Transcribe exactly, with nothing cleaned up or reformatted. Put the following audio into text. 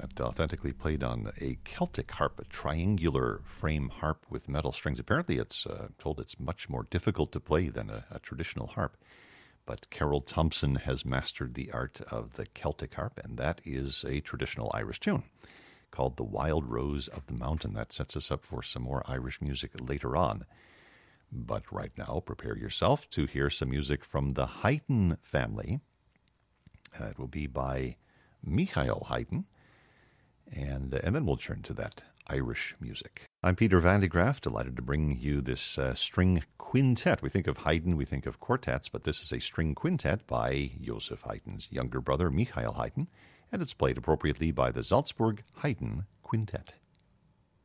That authentically played on a Celtic harp, a triangular frame harp with metal strings. Apparently, it's uh, told it's much more difficult to play than a, a traditional harp. But Carol Thompson has mastered the art of the Celtic harp, and that is a traditional Irish tune called The Wild Rose of the Mountain. That sets us up for some more Irish music later on. But right now, prepare yourself to hear some music from the Haydn family. Uh, it will be by Michael Haydn, and, uh, and then we'll turn to that Irish music. I'm Peter Van de Graaff, delighted to bring you this uh, string quintet. We think of Haydn, we think of quartets, but this is a string quintet by Joseph Haydn's younger brother, Michael Haydn, and it's played appropriately by the Salzburg Haydn Quintet.